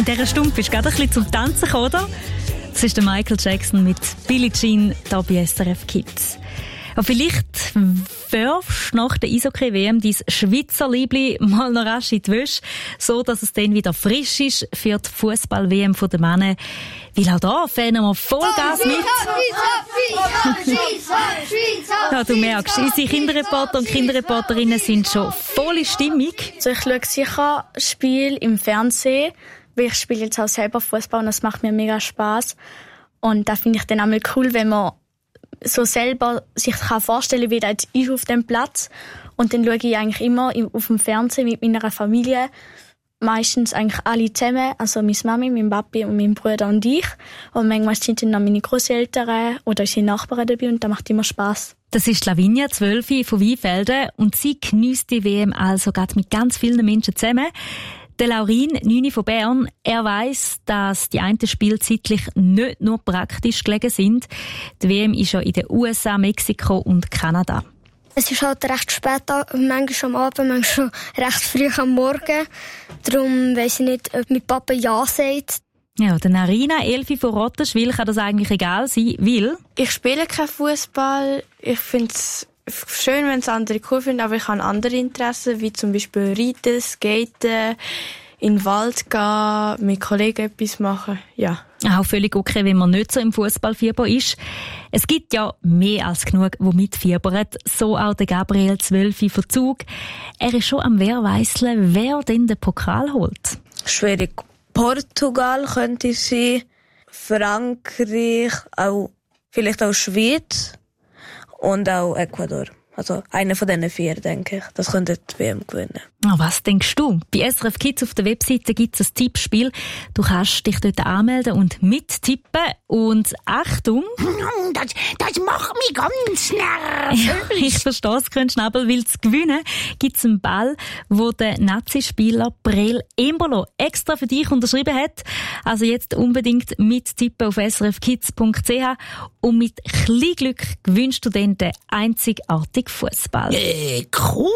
dieser Stunde bist du gerade ein bisschen zum Tanzen gekommen, oder? Das ist der Michael Jackson mit Billie Jean hier bei SRF Kids. Aber vielleicht wirfst du nach der Eishockey-WM dein Schweizer Liebli mal noch rasch in die Wäsche, so dass es dann wieder frisch ist für die Fußball-WM der Männer. Weil auch da fähnen wir Vollgas mit. Ja, du merkst, unsere Kinderreporter und Kinderreporterinnen sind schon voll in Stimmung. Also ich schaue sicher Spiel im Fernsehen, weil ich spiele jetzt auch selber Fußball und das macht mir mega Spass. Und da finde ich dann einmal cool, wenn man so selber sich vorstellen kann, wie das ist auf dem Platz. Und dann schaue ich eigentlich immer auf dem Fernsehen mit meiner Familie. Meistens eigentlich alle zusammen. Also meine Mami, mein Papi und mein Bruder und ich. Und manchmal sind dann noch meine Großeltern oder unsere Nachbarn dabei und das macht immer Spass. Das ist Lavinia, 12 von Weinfelden. Und sie geniesst die WM also gerade mit ganz vielen Menschen zusammen. Der Laurin, 9 von Bern, er weiss, dass die einen Spiele zeitlich nicht nur praktisch gelegen sind. Die WM ist ja in den USA, Mexiko und Kanada. Es ist halt recht spät, manchmal am Abend, manchmal recht früh am Morgen. Darum weiss ich nicht, ob mein Papa Ja sagt. Ja, der Narina, 11 von Rotterschwil, kann das eigentlich egal sein, weil... Ich spiele keinen Fußball. Ich finde es schön, wenn es andere cool finden, aber ich habe andere Interessen, wie zum Beispiel Reiten, Skaten, in den Wald gehen, mit Kollegen etwas machen, ja. Auch völlig okay, wenn man nicht so im Fußballfieber ist. Es gibt ja mehr als genug, die mitfiebern. So auch der Gabriel, 12 von Zug. Er ist schon am Wehrweisseln, wer denn den Pokal holt. Schwierig. Portugal könnte sein, Frankreich, auch, vielleicht auch Schweiz und auch Ecuador. Also einer von diesen 4, denke ich. Das könnte die WM gewinnen. Was denkst du? Bei SRF Kids auf der Webseite gibt es ein Tippspiel. Du kannst dich dort anmelden und mittippen. Und Achtung! Das macht mich ganz nervös. Ja, ich verstehe es, Schnabel, weil zu gewinnen gibt es einen Ball, wo der Nazi-Spieler Brel Embolo extra für dich unterschrieben hat. Also jetzt unbedingt mittippen auf srfkids.ch und mit Kleinglück gewünscht du dann den einzigartigen Fußball. Cool.